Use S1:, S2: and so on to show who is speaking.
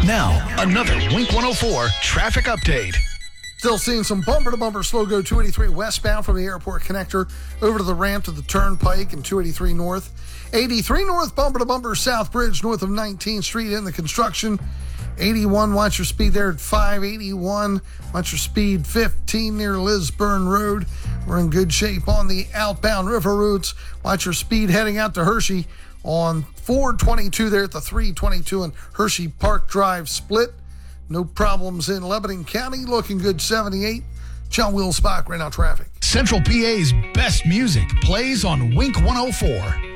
S1: Now, another Wink 104 traffic update.
S2: Still seeing some bumper-to-bumper slow go 283 westbound from the airport connector over to the ramp to the turnpike and 283 north. 83 north bumper-to-bumper South Bridge north of 19th Street in the construction. 81, watch your speed there at 581. Watch your speed 15 near Lisburn Road. We're in good shape on the outbound river routes. Watch your speed heading out to Hershey on 422 there at the 322 and Hershey Park Drive split. No problems in Lebanon County. Looking good 78. John Wills Bach right now traffic.
S1: Central PA's best music plays on Wink 104.